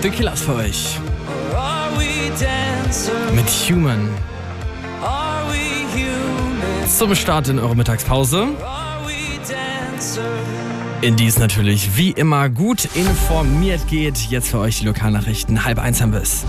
The Killers für euch. Mit Human. Zum Start in eure Mittagspause. In die es natürlich wie immer gut informiert geht. Jetzt für euch die Lokalnachrichten. 12:30 haben wir es.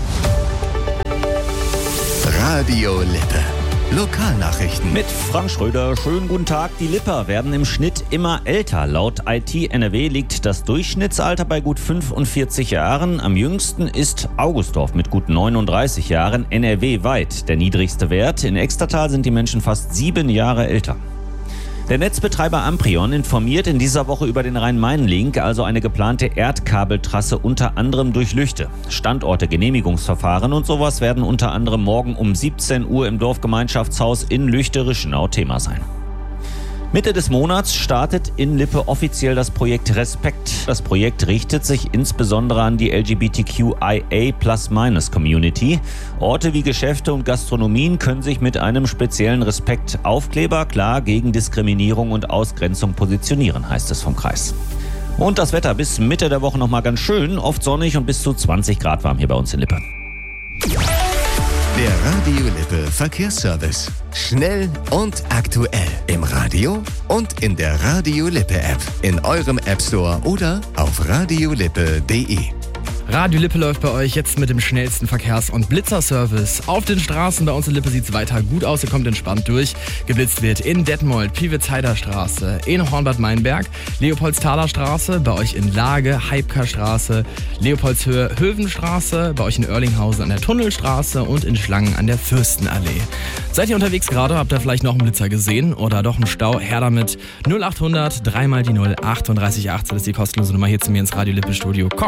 Radio Lippe. Lokalnachrichten. Mit Frank Schröder. Schönen guten Tag. Die Lipper werden im Schnitt immer älter. Laut IT NRW liegt das Durchschnittsalter bei gut 45 Jahren. Am jüngsten ist Augustdorf mit gut 39 Jahren NRW-weit. Der niedrigste Wert. In Extertal sind die Menschen fast 7 Jahre älter. Der Netzbetreiber Amprion informiert in dieser Woche über den Rhein-Main-Link, also eine geplante Erdkabeltrasse unter anderem durch Lüchte. Standorte, Genehmigungsverfahren und sowas werden unter anderem morgen um 17 Uhr im Dorfgemeinschaftshaus in Lüchte-Rischenau Thema sein. Mitte des Monats startet in Lippe offiziell das Projekt Respekt. Das Projekt richtet sich insbesondere an die LGBTQIA+-Community. Orte wie Geschäfte und Gastronomien können sich mit einem speziellen Respekt-Aufkleber klar gegen Diskriminierung und Ausgrenzung positionieren, heißt es vom Kreis. Und das Wetter bis Mitte der Woche nochmal ganz schön, oft sonnig und bis zu 20 Grad warm hier bei uns in Lippe. Der Radio Lippe Verkehrsservice. Schnell und aktuell. Im Radio und in der Radio Lippe App. In eurem App Store oder auf radiolippe.de. Radio Lippe läuft bei euch jetzt mit dem schnellsten Verkehrs- und Blitzerservice. Auf den Straßen bei uns in Lippe sieht es weiter gut aus, ihr kommt entspannt durch. Geblitzt wird in Detmold, Piewitz-Heider Straße, in Hornbad-Meinberg, Leopoldsthaler Straße, bei euch in Lage, Heibker Straße, Leopoldshöhe, Hövenstraße, bei euch in Oerlinghausen an der Tunnelstraße und in Schlangen an der Fürstenallee. Seid ihr unterwegs gerade, habt ihr vielleicht noch einen Blitzer gesehen oder doch einen Stau? Her damit 0800 3 mal die 0 38 18 ist die kostenlose Nummer hier zu mir ins Radio Lippe Studio.